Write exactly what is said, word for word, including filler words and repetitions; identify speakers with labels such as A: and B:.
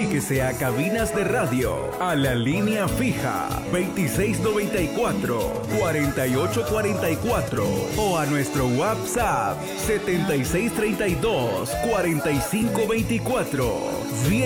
A: Comuníquese a Cabinas de Radio a la línea fija veintiséis noventa y cuatro, cuarenta y ocho cuarenta y cuatro o a nuestro WhatsApp setenta y seis treinta y dos, cuarenta y cinco veinticuatro. Bien